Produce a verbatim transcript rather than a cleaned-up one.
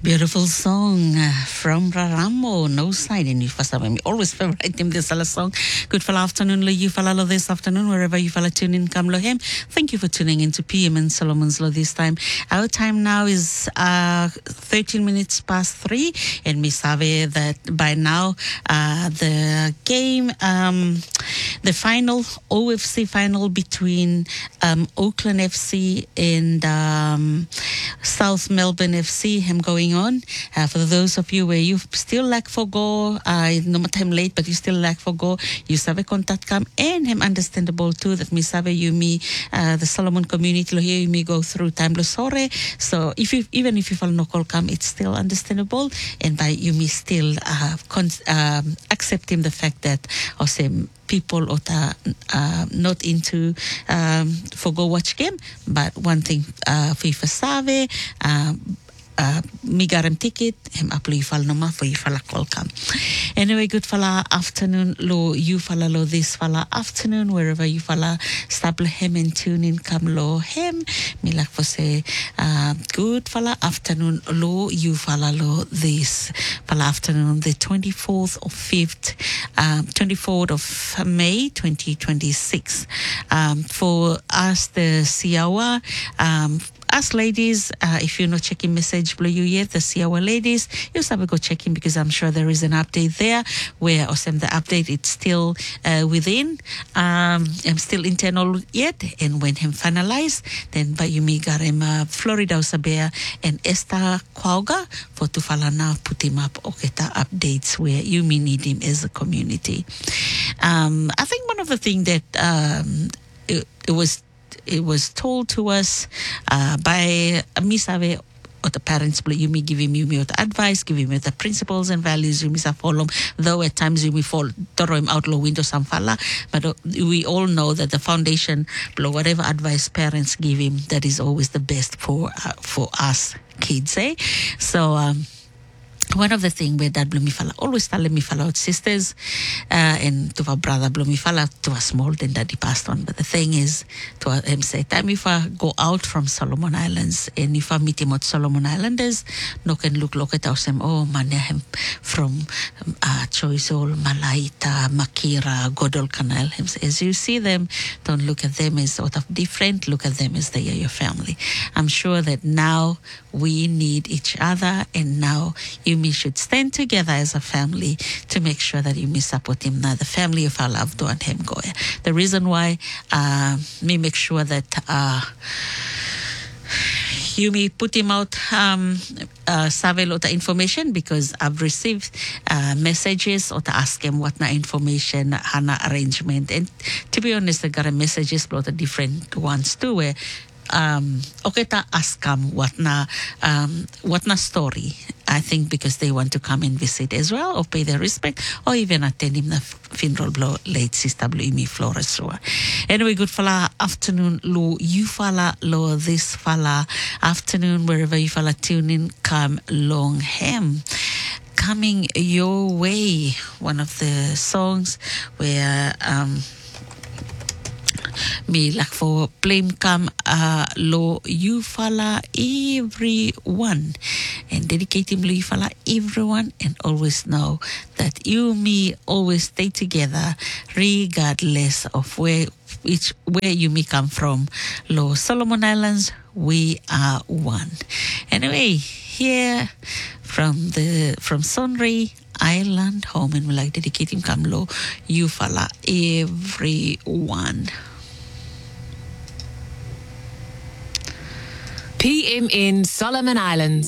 Beautiful song uh, from Raramo, No Side in Yufasa. Me always favorite him this song. Good for afternoon, lo you follow this afternoon, wherever you follow tune in, come lo him. Thank you for tuning into P M and Solomon's Law this time. Our time now is uh, thirteen minutes past three, and we sabe that by now uh, the game, um, the final O F C final between um, Oakland F C and um, South Melbourne F C, him going on. Uh, for those of you where you still lack for go, uh, no matter time late, but you still lack for go, you sabe contact come, and him understandable too that me sabe you me uh, the Solomon community lo here you me go through time lo sore. So if you even if you fall no call come, it's still understandable, and by you me still uh, con- um, accepting the fact that also people are uh, not into um, for go watch game, but one thing uh, FIFA save um, uh, me got him ticket him apply fal no ma for you fala call come. Anyway, good fala afternoon lo you fala lo this fala afternoon wherever you fala stable him and tune in come lo him me like for say uh, good fala afternoon lo you fala lo this fala afternoon the twenty-fourth of fifth um, twenty-fourth of May twenty twenty-six. Um, for us the Siawa um us ladies, uh, if you're not checking message below you yet, the Siawa ladies, you have go checking because I'm sure there is an update there where awesome the update it's still uh, within. Um, I'm still internal yet, and when him finalized, then by you me got him uh, Florida Osabea and Esther Kwauga for to falana put him up oketa updates where you me need him as a community. Um, I think one of the things that um, it, it was it was told to us uh, by Misawe or the parents, but you may give him you me the advice, give him the principles and values you misa follow, though at times you may fall throw him out low window some falla, but uh, we all know that the foundation below whatever advice parents give him, that is always the best for uh, for us kids, eh? So um one of the things where Dad Blumifala always tell me fala out sisters uh, and to our brother Blumifala to a small then Daddy passed on. But the thing is to him say time if I go out from Solomon Islands and if I meet him at Solomon Islanders, no can look look at us and oh man him from uh, Choiseul, Malaita, Makira, Godol Canal. Him say, as you see them, don't look at them as sort of different, look at them as they are your family. I'm sure that now we need each other, and now you me should stand together as a family to make sure that you me support him now, the family of our loved one him go. The reason why uh, me make sure that uh, you may put him out um, uh, save lot of information because I've received uh, messages or to ask him what na information, hana arrangement, and to be honest, I got a messages lot of different ones too where um okay ta ask them what na um what na story. I think because they want to come and visit as well or pay their respect or even attend him the funeral blow late sister Bluimi Flores. Anyway, good fala afternoon lo you fala lo this fala afternoon wherever you fala tune in come long hem. Coming your way, one of the songs where um me like for blame come uh lo you fala everyone and dedicate him lo you fala everyone, and always know that you me always stay together regardless of where which where you may come from. Lo Solomon Islands, we are one. Anyway, here from the from Sonri Island home, and we like dedicate him come lo you fala everyone. P M in Solomon Islands.